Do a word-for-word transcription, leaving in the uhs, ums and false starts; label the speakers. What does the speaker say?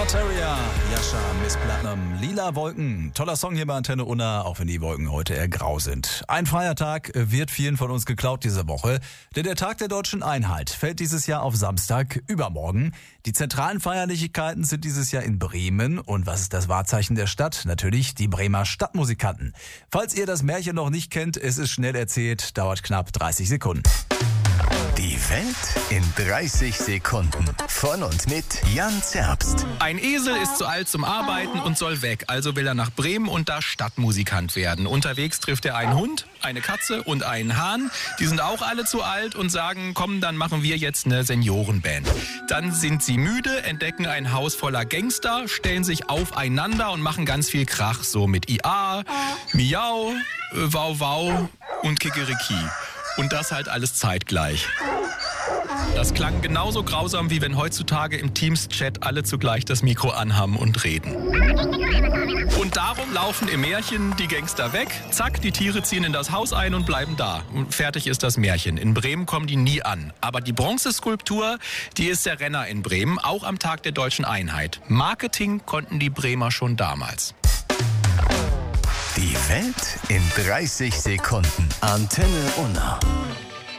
Speaker 1: Materia, Jascha, Miss Platinum, Lila Wolken. Toller Song hier bei Antenne Unna, auch wenn die Wolken heute eher grau sind. Ein Feiertag wird vielen von uns geklaut diese Woche, denn der Tag der deutschen Einheit fällt dieses Jahr auf Samstag, übermorgen. Die zentralen Feierlichkeiten sind dieses Jahr in Bremen. Und was ist das Wahrzeichen der Stadt? Natürlich die Bremer Stadtmusikanten. Falls ihr das Märchen noch nicht kennt, es ist schnell erzählt, dauert knapp dreißig Sekunden.
Speaker 2: Die Welt in dreißig Sekunden. Von und mit Jan Zerbst.
Speaker 3: Ein Esel ist zu alt zum Arbeiten und soll weg. Also will er nach Bremen und da Stadtmusikant werden. Unterwegs trifft er einen Hund, eine Katze und einen Hahn. Die sind auch alle zu alt und sagen, komm, dann machen wir jetzt eine Seniorenband. Dann sind sie müde, entdecken ein Haus voller Gangster, stellen sich aufeinander und machen ganz viel Krach. So mit I A, Miau, Wow Wow und Kikeriki. Und das halt alles zeitgleich. Das klang genauso grausam, wie wenn heutzutage im Teams-Chat alle zugleich das Mikro anhaben und reden. Und darum laufen im Märchen die Gangster weg. Zack, die Tiere ziehen in das Haus ein und bleiben da. Und fertig ist das Märchen. In Bremen kommen die nie an. Aber die Bronzeskulptur, die ist der Renner in Bremen, auch am Tag der deutschen Einheit. Marketing konnten die Bremer schon damals.
Speaker 2: Die Welt in dreißig Sekunden. Antenne Unna.